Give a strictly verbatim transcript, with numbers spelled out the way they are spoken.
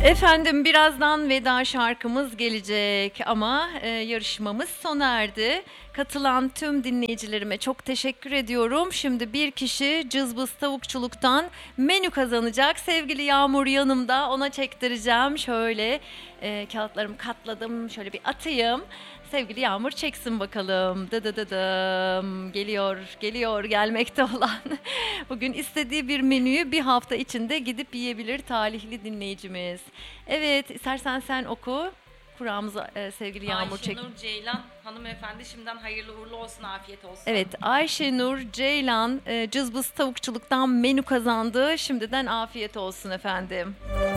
Efendim birazdan veda şarkımız gelecek ama e, yarışmamız sona erdi. Katılan tüm dinleyicilerime çok teşekkür ediyorum. Şimdi bir kişi Cızbız Tavukçuluk'tan menü kazanacak. Sevgili Yağmur yanımda, ona çektireceğim. Şöyle e, kağıtlarımı katladım, şöyle bir atayım. Sevgili Yağmur çeksin bakalım. Dı dı dı dım. Geliyor, geliyor, gelmekte olan. Bugün istediği bir menüyü bir hafta içinde gidip yiyebilir talihli dinleyicimiz. Evet, istersen sen oku. Kuramıza e, sevgili Yağmur çek. Ayşenur Ceylan hanımefendi, şimdiden hayırlı uğurlu olsun, afiyet olsun. Evet, Ayşenur Ceylan e, Cızbız Tavukçuluk'tan menü kazandı. Şimdiden afiyet olsun efendim.